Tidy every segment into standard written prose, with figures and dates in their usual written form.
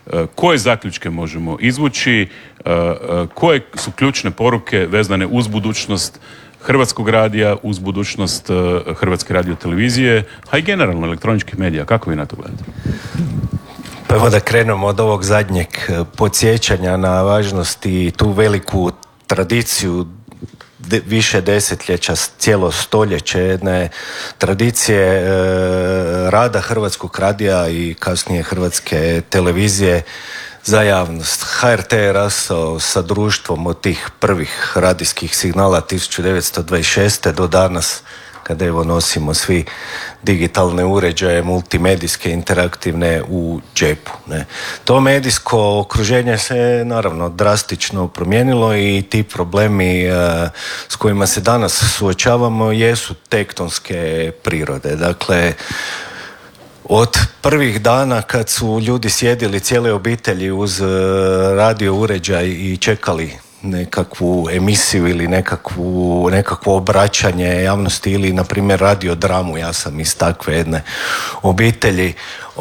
koje zaključke možemo izvući, koje su ključne poruke vezane uz budućnost Hrvatskog radija, uz budućnost Hrvatske radiotelevizije, a i generalno elektroničkih medija. Kako vi na to gledate? Pa evo da krenemo od ovog zadnjeg podsjećanja na važnost i tu veliku tradiciju više desetljeća, cijelo stoljeće jedne tradicije rada Hrvatskog radija i kasnije Hrvatske televizije za javnost. HRT je rastao sa društvom od tih prvih radijskih signala 1926. do danas, kada evo nosimo svi digitalne uređaje, multimedijske, interaktivne u džepu. Ne. To medijsko okruženje se naravno drastično promijenilo i ti problemi s kojima se danas suočavamo jesu tektonske prirode. Dakle, od prvih dana kad su ljudi sjedili cijele obitelji uz radio uređaj i čekali nekakvu emisiju ili nekakvo obraćanje javnosti ili na primjer radiodramu, ja sam iz takve jedne obitelji,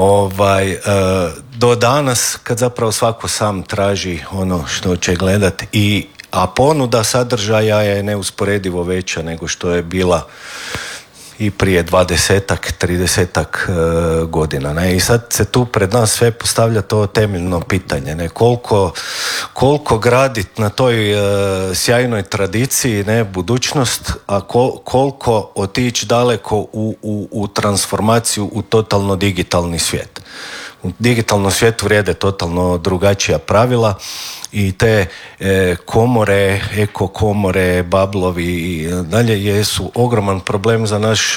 do danas kad zapravo svako sam traži ono što će gledati, a ponuda sadržaja je neusporedivo veća nego što je bila i prije 20-ak, 30-ak godina. Ne? I sad se tu pred nas sve postavlja to temeljno pitanje. Ne? Koliko graditi na toj sjajnoj tradiciji, ne, budućnost, a koliko otići daleko u transformaciju u totalno digitalni svijet. U digitalnom svijetu vrijede totalno drugačija pravila i te komore, eko komore, bablovi i dalje jesu ogroman problem za naš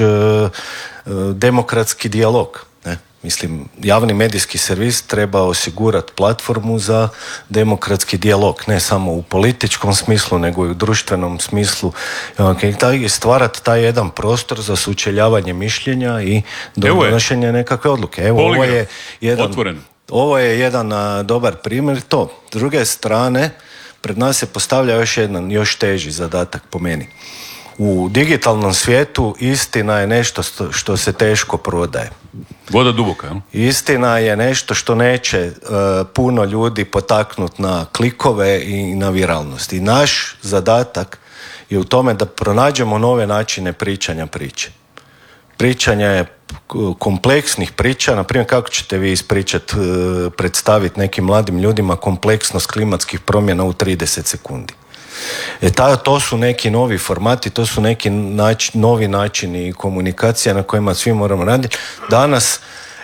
demokratski dijalog. Ne? Mislim, javni medijski servis treba osigurati platformu za demokratski dijalog, ne samo u političkom smislu, nego i u društvenom smislu. I stvarati taj jedan prostor za sučeljavanje mišljenja i donošenje nekakve odluke. Evo, ovo je jedan dobar primjer. To. S druge strane, pred nas se postavlja još jedan, još teži zadatak po meni. U digitalnom svijetu istina je nešto što se teško prodaje. Voda duboka, jel? Istina je nešto što neće puno ljudi potaknuti na klikove i na viralnost. I naš zadatak je u tome da pronađemo nove načine pričanja priče. Pričanje je kompleksnih priča, na primjer kako ćete vi ispričati, predstaviti nekim mladim ljudima kompleksnost klimatskih promjena u 30 sekundi. To su neki novi formati, to su neki novi načini komunikacija na kojima svi moramo raditi. Danas,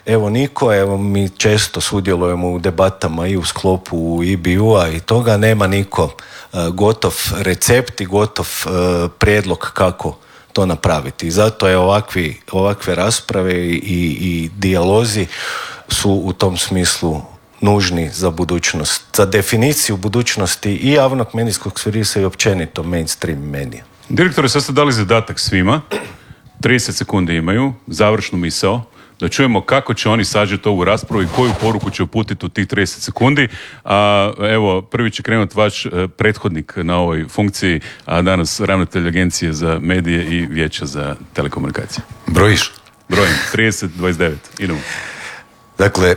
mi često sudjelujemo u debatama i u sklopu IBU-a i toga, nema niko gotov recept i gotov prijedlog kako to napraviti. I zato je ovakve rasprave i dijalozi su u tom smislu nužni za budućnost, za definiciju budućnosti i javnog medijskog servisa i općenito mainstream medija. Direktore, sad ste dali zadatak svima, 30 sekundi imaju, završnu misao, da čujemo kako će oni sažeti ovu raspravu i koju poruku će uputiti u tih 30 sekundi. Prvi će krenuti vaš prethodnik na ovoj funkciji, a danas ravnatelj Agencije za medije i Vijeća za telekomunikacije. Brojiš? Brojim, 30, 29, idemo. Dakle,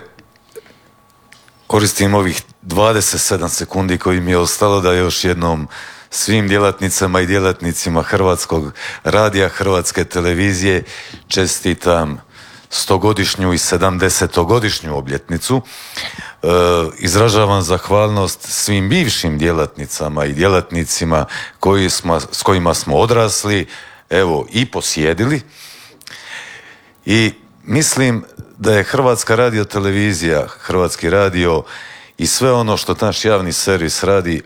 koristim ovih 27 sekundi koji mi je ostalo da još jednom svim djelatnicama i djelatnicima Hrvatskog radija, Hrvatske televizije čestitam 100-godišnju i 70-godišnju obljetnicu. Izražavam zahvalnost svim bivšim djelatnicama i djelatnicima s kojima smo odrasli, i posjedili. I mislim da je Hrvatska radiotelevizija, Hrvatski radio i sve ono što naš javni servis radi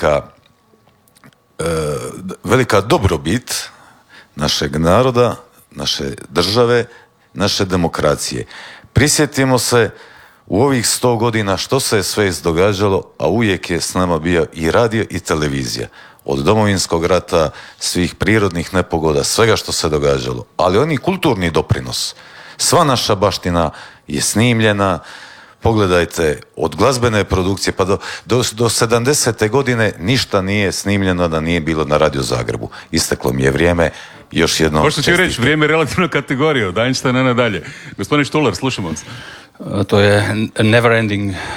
velika dobrobit našeg naroda, naše države, naše demokracije. Prisjetimo se u ovih 100 godina što se je sve izdogađalo, a uvijek je s nama bio i radio i televizija. Od Domovinskog rata, svih prirodnih nepogoda, svega što se događalo. Ali oni kulturni doprinos, sva naša baština je snimljena. Pogledajte, od glazbene produkcije pa do 70. godine ništa nije snimljeno da nije bilo na Radio Zagrebu. Isteklo mi je vrijeme. Još jednom možete ću reći, vrijeme je relativna kategorija, od Einsteina nadalje. Gospodin Štular, slušamo vas. To je never ending